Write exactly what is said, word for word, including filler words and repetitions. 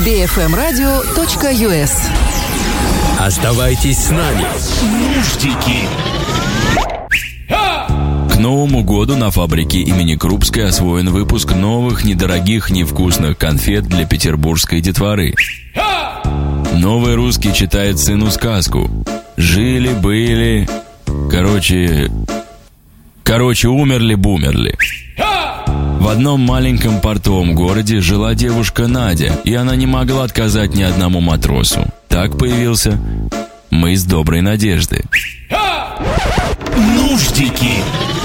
би эф эм радио точка ю эс. Оставайтесь с нами. Нуждики. К Новому году на фабрике имени Крупской освоен выпуск новых, недорогих, невкусных конфет для петербургской детворы. Новый русский читает сыну сказку. Жили-были... Короче... Короче, умерли-бумерли. В одном маленьком портовом городе жила девушка Надя, и она не могла отказать ни одному матросу. Так появился мыс Доброй Надежды. Нуждики.